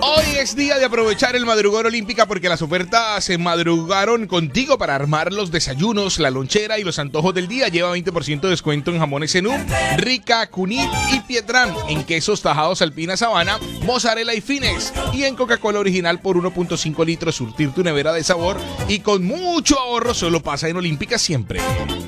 Hoy es día de aprovechar el madrugón Olímpica porque las ofertas se madrugaron contigo para armar los desayunos, la lonchera y los antojos del día. Lleva 20% de descuento en jamones Zenú, Rica, Cunit y Pietrán, en quesos tajados Alpina Sabana, mozzarella y fines, y en Coca-Cola original por 1.5 litros. Surtir tu nevera de sabor y con mucho ahorro. Solo pasa en Olímpica siempre.